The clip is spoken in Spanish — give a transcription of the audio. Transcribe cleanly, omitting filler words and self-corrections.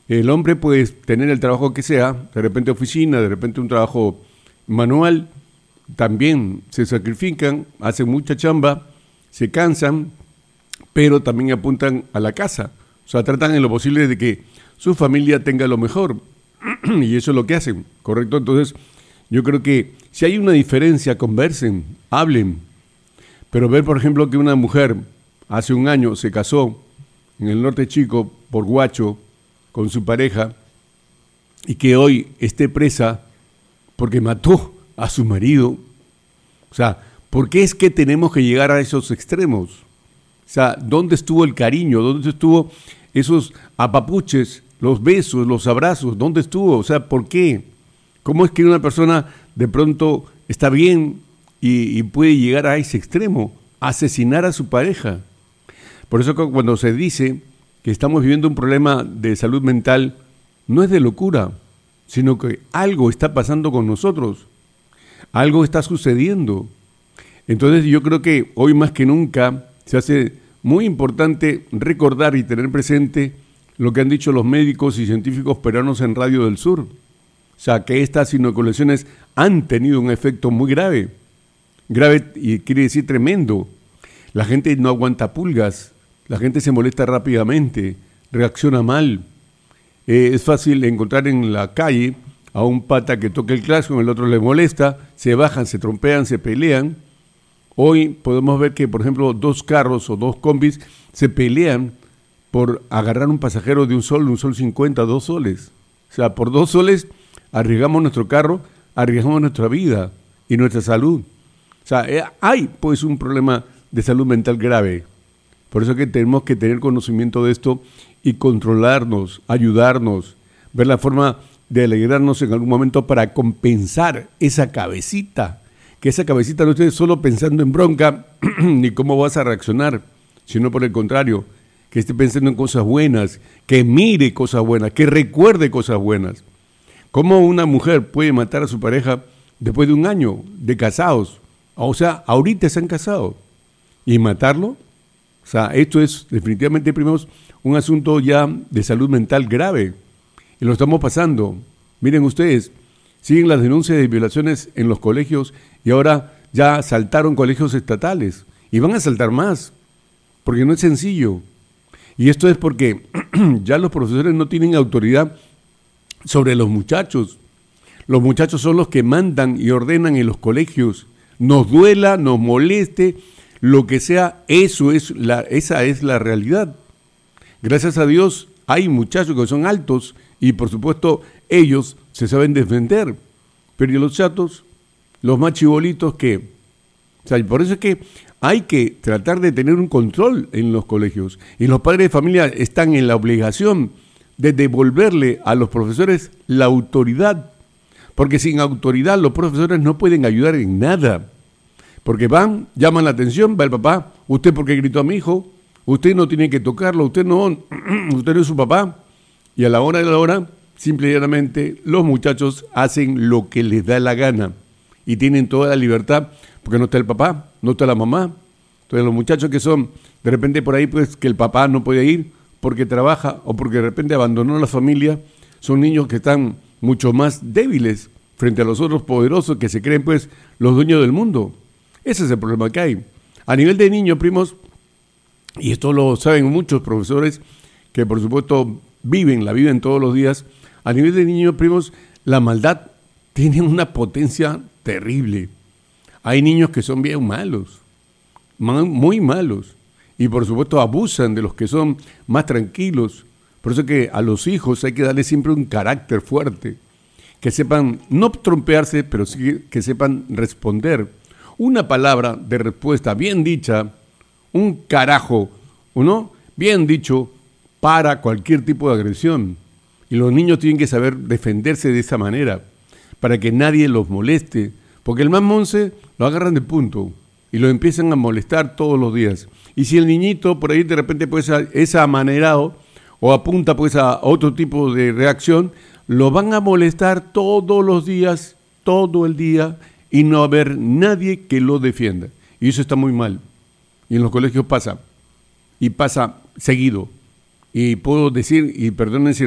El hombre puede tener el trabajo que sea, de repente oficina, de repente un trabajo manual, también se sacrifican, hacen mucha chamba, se cansan, pero también apuntan a la casa. O sea, tratan en lo posible de que su familia tenga lo mejor. Y eso es lo que hacen, ¿correcto? Entonces, yo creo que si hay una diferencia, conversen, hablen. Pero ver, por ejemplo, que una mujer hace un año se casó en el norte chico por guacho con su pareja y que hoy esté presa porque mató a su marido. O sea, ¿por qué es que tenemos que llegar a esos extremos? O sea, ¿dónde estuvo el cariño? ¿Dónde estuvo esos apapuches, los besos, los abrazos? ¿Dónde estuvo? O sea, ¿por qué? ¿Cómo es que una persona de pronto está bien y puede llegar a ese extremo, asesinar a su pareja? Por eso cuando se dice que estamos viviendo un problema de salud mental, no es de locura, sino que algo está pasando con nosotros, algo está sucediendo. Entonces yo creo que hoy más que nunca se hace muy importante recordar y tener presente lo que han dicho los médicos y científicos peruanos en Radio del Sur. O sea, que estas inoculaciones han tenido un efecto muy grave. Grave y quiere decir tremendo. La gente no aguanta pulgas, la gente se molesta rápidamente, reacciona mal. Es fácil encontrar en la calle a un pata que toca el claxon, el otro le molesta, se bajan, se trompean, se pelean. Hoy podemos ver que, por ejemplo, 2 carros o 2 combis se pelean por agarrar un pasajero de un sol 50, 2 soles. O sea, por 2 soles arriesgamos nuestro carro, arriesgamos nuestra vida y nuestra salud. O sea, hay pues un problema de salud mental grave. Por eso que tenemos que tener conocimiento de esto y controlarnos, ayudarnos, ver la forma de alegrarnos en algún momento para compensar esa cabecita. Que esa cabecita no esté solo pensando en bronca ni cómo vas a reaccionar, sino por el contrario, que esté pensando en cosas buenas, que mire cosas buenas, que recuerde cosas buenas. ¿Cómo una mujer puede matar a su pareja después de un año de casados? O sea, ahorita se han casado. ¿Y matarlo? O sea, esto es definitivamente, primero, un asunto ya de salud mental grave. Y lo estamos pasando. Miren ustedes, siguen las denuncias de violaciones en los colegios y ahora ya saltaron colegios estatales. Y van a saltar más, porque no es sencillo. Y esto es porque ya los profesores no tienen autoridad sobre los muchachos. Los muchachos son los que mandan y ordenan en los colegios. Nos duela, nos moleste, lo que sea, esa es la realidad. Gracias a Dios hay muchachos que son altos y por supuesto ellos se saben defender. Pero ¿y los chatos? Los más chibolitos que... O sea, por eso es que hay que tratar de tener un control en los colegios. Y los padres de familia están en la obligación de devolverle a los profesores la autoridad. Porque sin autoridad los profesores no pueden ayudar en nada. Porque van, llaman la atención, va el papá, ¿usted por qué gritó a mi hijo? Usted no tiene que tocarlo, usted no es su papá. Y a la hora de la hora, simple y llanamente, los muchachos hacen lo que les da la gana. Y tienen toda la libertad, porque no está el papá, no está la mamá. Entonces los muchachos que son, de repente por ahí, pues que el papá no puede ir porque trabaja o porque de repente abandonó la familia, son niños que están mucho más débiles frente a los otros poderosos que se creen pues los dueños del mundo. Ese es el problema que hay. A nivel de niños, primos, y esto lo saben muchos profesores que por supuesto la viven todos los días, a nivel de niños, primos, la maldad tiene una potencia terrible. Hay niños que son bien malos, muy malos, y por supuesto abusan de los que son más tranquilos. Por eso que a los hijos hay que darle siempre un carácter fuerte, que sepan no trompearse, pero sí que sepan responder. Una palabra de respuesta bien dicha, un carajo, ¿no? Bien dicho, para cualquier tipo de agresión. Y los niños tienen que saber defenderse de esa manera, para que nadie los moleste, porque el más monce lo agarran de punto y lo empiezan a molestar todos los días. Y si el niñito por ahí de repente pues es amanerado o apunta pues a otro tipo de reacción, lo van a molestar todos los días, todo el día, y no haber nadie que lo defienda. Y eso está muy mal. Y en los colegios pasa. Y pasa seguido. Y puedo decir, y perdonen si